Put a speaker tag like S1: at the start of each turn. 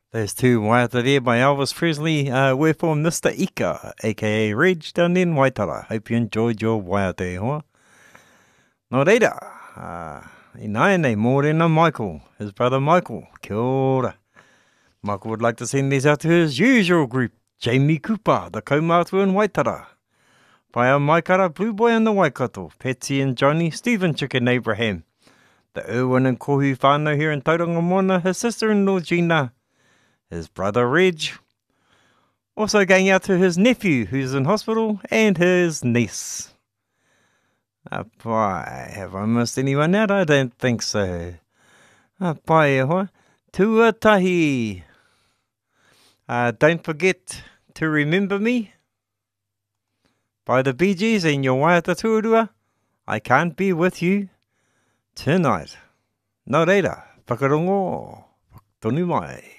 S1: There's two waiata there by Elvis Presley. We're from Mr. Ika, aka Reg, down in Waitara. Hope you enjoyed your waiata e hoa. Nō reira, I nai nei mōrena Michael, his brother Michael. Kia ora. Michael would like to send these out to his usual group, Jamie Cooper, the kaumātua in Waitara. By our Maikara, Blue Boy and the Waikato, Patsy and Johnny, Stephen Chicken Abraham, the Irwin and Kohu whānau here in Tauranga Moana, his sister-in-law Gina, his brother Reg, also going out to his nephew who's in hospital, and his niece. Pai, have I missed anyone out? I don't think so. Pai e hoa, tuatahi. Don't forget to remember me. By the Bee Gees and your waiata tuarua, I can't be with you tonight. Nō reira, whakarongo, tonu mai.